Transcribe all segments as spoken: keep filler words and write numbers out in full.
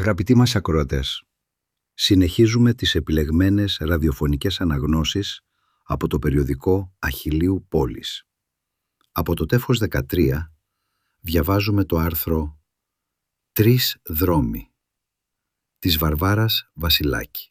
Αγαπητοί μας ακροατές, συνεχίζουμε τις επιλεγμένες ραδιοφωνικές αναγνώσεις από το περιοδικό Αχιλλείου Πόλης. Από το τεύχος δεκατρία διαβάζουμε το άρθρο «Τρεις δρόμοι» της Βαρβάρας Βασιλάκη.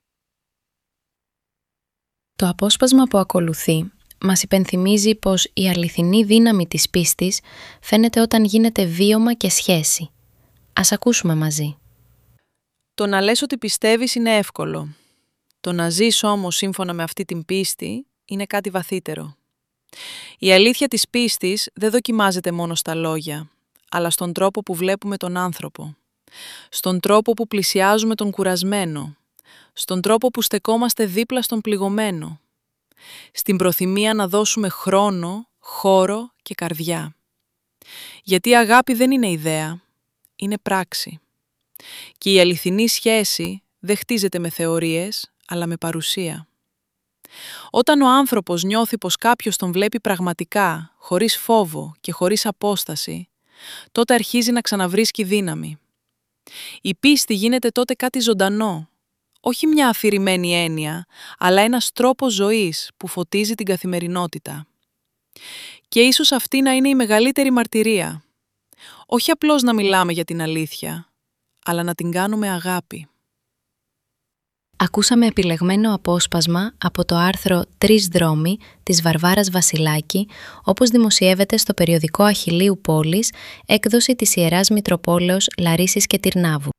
Το απόσπασμα που ακολουθεί μας υπενθυμίζει πως η αληθινή δύναμη της πίστης φαίνεται όταν γίνεται βίωμα και σχέση. Ας ακούσουμε μαζί. Το να λες ότι πιστεύεις είναι εύκολο. Το να ζεις όμως σύμφωνα με αυτή την πίστη είναι κάτι βαθύτερο. Η αλήθεια της πίστης δεν δοκιμάζεται μόνο στα λόγια, αλλά στον τρόπο που βλέπουμε τον άνθρωπο. Στον τρόπο που πλησιάζουμε τον κουρασμένο. Στον τρόπο που στεκόμαστε δίπλα στον πληγωμένο. Στην προθυμία να δώσουμε χρόνο, χώρο και καρδιά. Γιατί η αγάπη δεν είναι ιδέα, είναι πράξη. Και η αληθινή σχέση δεν χτίζεται με θεωρίες, αλλά με παρουσία. Όταν ο άνθρωπος νιώθει πως κάποιος τον βλέπει πραγματικά, χωρίς φόβο και χωρίς απόσταση, τότε αρχίζει να ξαναβρίσκει δύναμη. Η πίστη γίνεται τότε κάτι ζωντανό, όχι μια αφηρημένη έννοια, αλλά ένας τρόπος ζωής που φωτίζει την καθημερινότητα. Και ίσως αυτή να είναι η μεγαλύτερη μαρτυρία. Όχι απλώς να μιλάμε για την αλήθεια, αλλά να την κάνουμε αγάπη. Ακούσαμε επιλεγμένο απόσπασμα από το άρθρο «Τρεις δρόμοι» της Βαρβάρας Βασιλάκη, όπως δημοσιεύεται στο περιοδικό Αχιλλείου Πόλης, έκδοση της Ιεράς Μητροπόλεως Λαρίσης και Τυρνάβου.